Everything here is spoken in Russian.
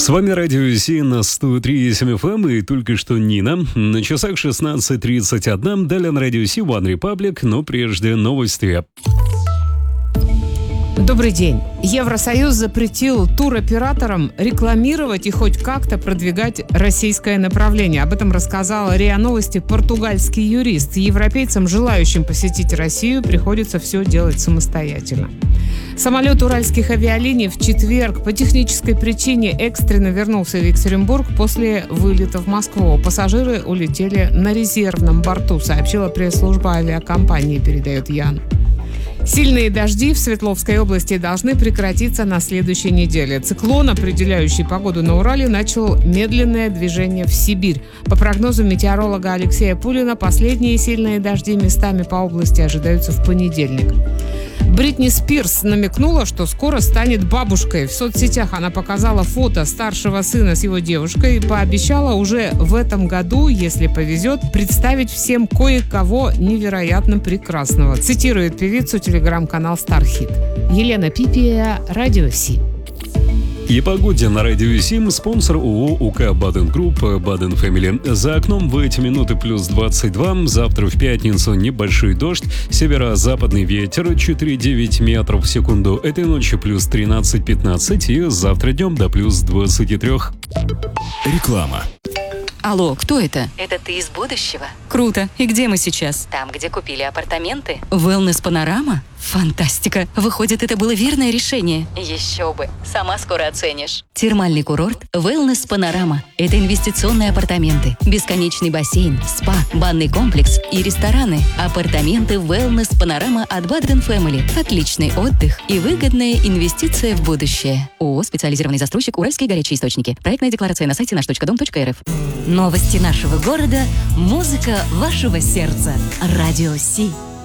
С вами Радио Си на 103.7 FM и только что Нина. На часах 16:31. Далее на Радио Си One Republic, но прежде новости. Добрый день. Евросоюз запретил туроператорам рекламировать и хоть как-то продвигать российское направление. Об этом рассказал РИА Новости португальский юрист. Европейцам, желающим посетить Россию, приходится все делать самостоятельно. Самолет уральских авиалиний в четверг по технической причине экстренно вернулся в Екатеринбург после вылета в Москву. Пассажиры улетели на резервном борту, сообщила пресс-служба авиакомпании, передает Ян. Сильные дожди в Свердловской области должны прекратиться на следующей неделе. Циклон, определяющий погоду на Урале, начал медленное движение в Сибирь. По прогнозу метеоролога Алексея Пулина, последние сильные дожди местами по области ожидаются в понедельник. Бритни Спирс намекнула, что скоро станет бабушкой. В соцсетях она показала фото старшего сына с его девушкой и пообещала уже в этом году, если повезет, представить всем кое-кого невероятно прекрасного. Цитирует певицу телеграм-канал Стархит. Елена Пипия, Радио Си. И погоде на Радио Сим спонсор ООО УК Баден Групп Баден Фэмили. За окном в эти минуты плюс 22. Завтра в пятницу небольшой дождь. Северо-западный ветер 4,9 метров в секунду. Этой ночью плюс 13-15 и завтра днем до плюс 23. Реклама. Алло, кто это? Это ты из будущего? Круто. И где мы сейчас? Там, где купили апартаменты? Wellness Панорама? Фантастика. Выходит, это было верное решение. Еще бы. Сама скоро оценишь. Термальный курорт Wellness Панорама. Это инвестиционные апартаменты, бесконечный бассейн, спа, банный комплекс и рестораны. Апартаменты Wellness Панорама от Badden Family. Отличный отдых и выгодная инвестиция в будущее. ООО «Специализированный застройщик Уральские горячие источники». Проектная декларация на сайте наш.дом.рф. Новости нашего города, музыка вашего сердца. Радио Си.